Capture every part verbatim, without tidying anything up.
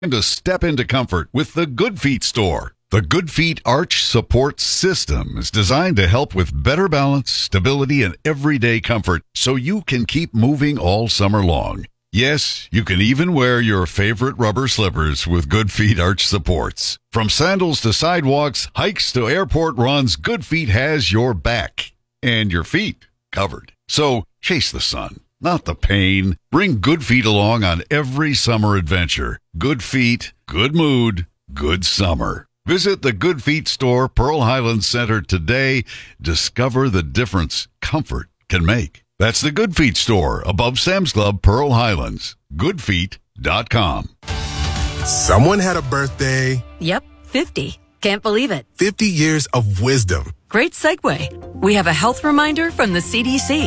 to step into comfort with the Good Feet store. The Good Feet Arch Support System is designed to help with better balance, stability, and everyday comfort so you can keep moving all summer long. Yes, you can even wear your favorite rubber slippers with Good Feet Arch Supports. From sandals to sidewalks, hikes to airport runs, Good Feet has your back and your feet covered. So chase the sun, not the pain. Bring Good Feet along on every summer adventure. Good Feet, good mood, good summer. Visit the Good Feet store, Pearl Highlands Center today. Discover the difference comfort can make. That's the Good Feet store above Sam's Club, Pearl Highlands. good feet dot com. Someone had a birthday. Yep, fifty. Can't believe it. fifty years of wisdom. Great segue. We have a health reminder from the C D C.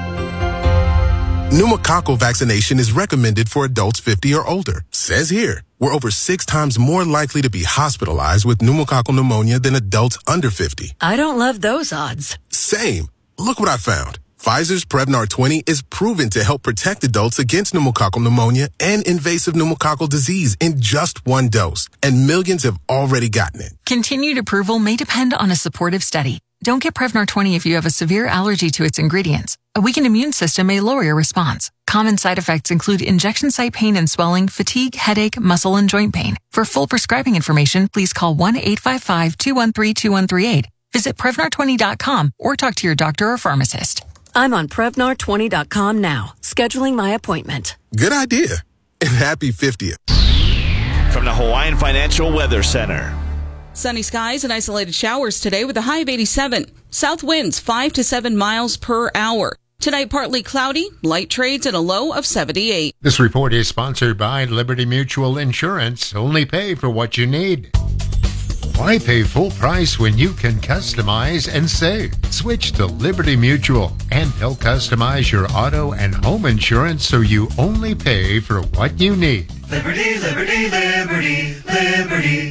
Pneumococcal vaccination is recommended for adults fifty or older. Says here, we're over six times more likely to be hospitalized with pneumococcal pneumonia than adults under fifty. I don't love those odds. Same. Look what I found. Pfizer's Prevnar twenty is proven to help protect adults against pneumococcal pneumonia and invasive pneumococcal disease in just one dose, and millions have already gotten it. Continued approval may depend on a supportive study. Don't get Prevnar twenty if you have a severe allergy to its ingredients. A weakened immune system may lower your response. Common side effects include injection site pain and swelling, fatigue, headache, muscle, and joint pain. For full prescribing information, please call one eight five five, two one three, two one three eight. Visit Prevnar twenty dot com or talk to your doctor or pharmacist. I'm on Prevnar twenty dot com now, scheduling my appointment. Good idea. And happy fiftieth. From the Hawaiian Financial Weather Center. Sunny skies and isolated showers today with a high of eighty-seven. South winds five to seven miles per hour. Tonight, partly cloudy, light trades, and a low of seventy-eight. This report is sponsored by Liberty Mutual Insurance. Only pay for what you need. Why pay full price when you can customize and save? Switch to Liberty Mutual, and they'll customize your auto and home insurance so you only pay for what you need. Liberty, liberty, liberty, liberty.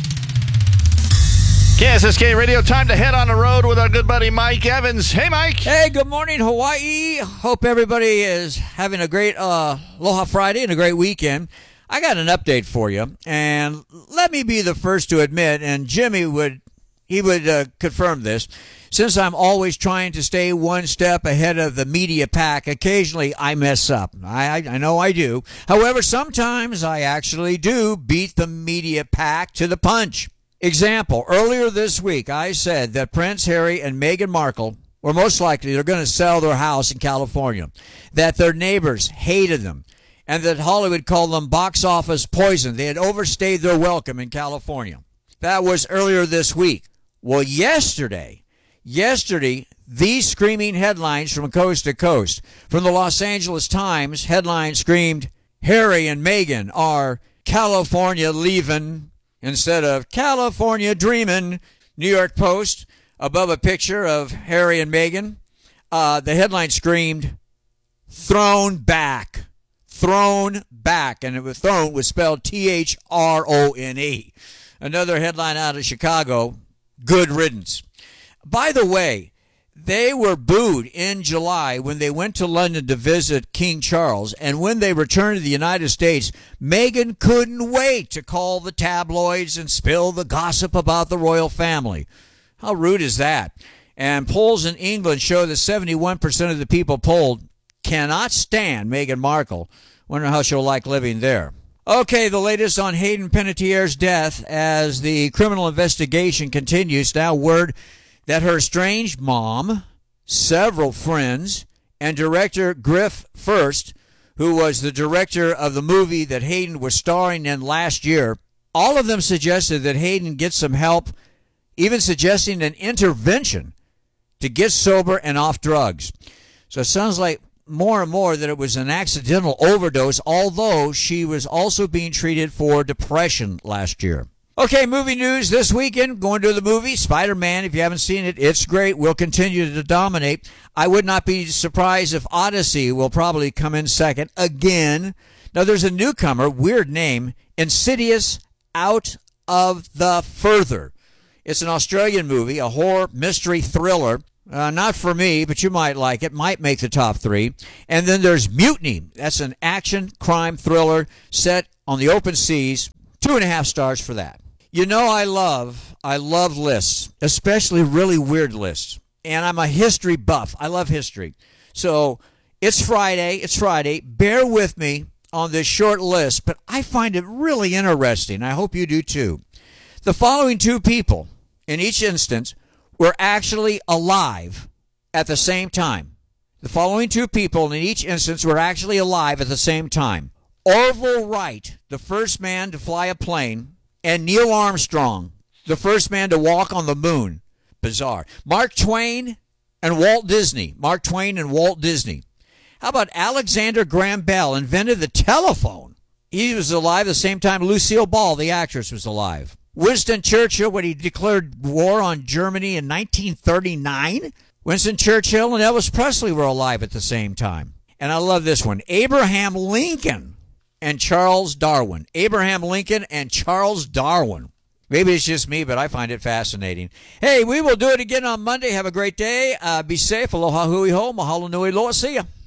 K S S K Radio, time to head on the road with our good buddy Mike Evans. Hey, Mike. Hey, good morning, Hawaii. Hope everybody is having a great uh, Aloha Friday and a great weekend. I got an update for you, and let me be the first to admit, and Jimmy would he would uh, confirm this, since I'm always trying to stay one step ahead of the media pack, occasionally I mess up. I, I, I know I do. However, sometimes I actually do beat the media pack to the punch. Example, earlier this week I said that Prince Harry and Meghan Markle were most likely they're going to sell their house in California, that their neighbors hated them, and that Hollywood called them box office poison. They had overstayed their welcome in California. That was earlier this week. Well, yesterday, yesterday, these screaming headlines from coast to coast. From the Los Angeles Times, headline screamed, Harry and Meghan are California leaving instead of California dreaming. New York Post, above a picture of Harry and Meghan, uh, the headline screamed, thrown back. Thrown back, and it was thrown was spelled T H R O N E. Another headline out of Chicago, good riddance. By the way, they were booed in July when they went to London to visit King Charles, and when they returned to the United States, Meghan couldn't wait to call the tabloids and spill the gossip about the royal family. How rude is that? And polls in England show that seventy-one percent of the people polled cannot stand Meghan Markle. Wonder how she'll like living there. Okay, the latest on Hayden Panettiere's death as the criminal investigation continues. Now word that her estranged mom, several friends, and director Griff First, who was the director of the movie that Hayden was starring in last year, all of them suggested that Hayden get some help, even suggesting an intervention to get sober and off drugs. So it sounds like more and more that it was an accidental overdose, although she was also being treated for depression last year. Okay, movie news this weekend. Going to the movie, Spider-Man. If you haven't seen it, it's great. We'll continue to dominate. I would not be surprised if Odyssey will probably come in second again. Now, there's a newcomer, weird name, Insidious Out of the Further. It's an Australian movie, a horror mystery thriller. Uh, not for me, but you might like it. Might make the top three. And then there's Mutiny. That's an action crime thriller set on the open seas. Two and a half stars for that. You know I love, I love lists, especially really weird lists. And I'm a history buff. I love history. So it's Friday. It's Friday. Bear with me on this short list, but I find it really interesting. I hope you do too. The following two people, in each instance, were actually alive at the same time. The following two people in each instance were actually alive at the same time. Orville Wright, the first man to fly a plane, and Neil Armstrong, the first man to walk on the moon. Bizarre. Mark Twain and Walt Disney. Mark Twain and Walt Disney. How about Alexander Graham Bell invented the telephone? He was alive at the same time Lucille Ball, the actress, was alive. Winston Churchill, when he declared war on Germany in nineteen thirty-nine. Winston Churchill and Elvis Presley were alive at the same time. And I love this one. Abraham Lincoln and Charles Darwin. Abraham Lincoln and Charles Darwin. Maybe it's just me, but I find it fascinating. Hey, we will do it again on Monday. Have a great day. Uh, be safe. Aloha hui ho. Mahalo nui loa. See ya.